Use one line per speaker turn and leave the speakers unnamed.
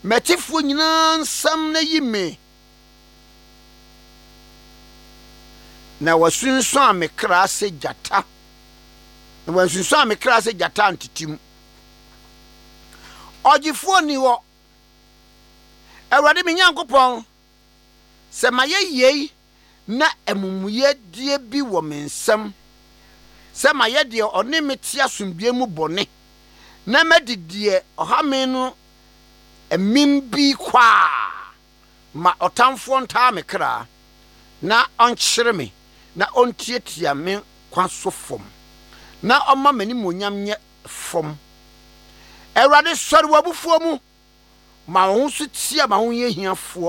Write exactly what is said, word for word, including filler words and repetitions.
Metifo nyina nsam na yime na wasunso a mekra se jata na wasunso a mekra se jata antitim ogifo ni wo Awurade me Nyankopɔn se mayeyei na emumuye die bi wo me nsam se maye de one metia sombie mu bone na medidie ohame no emim bi kwa ma otamfo ntaa mekra na onkyere me na ontietia me kwaso fom na omma mani monyam nye fom Awurade sɔre wabufuo mu ma wo so tia ma wo ye hiafo